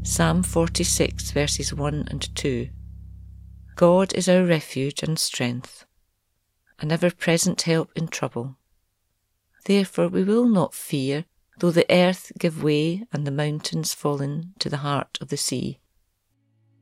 Psalm 46 verses 1 and 2. God is our refuge and strength, an ever-present help in trouble. Therefore we will not fear, though the earth give way and the mountains fall into the heart of the sea.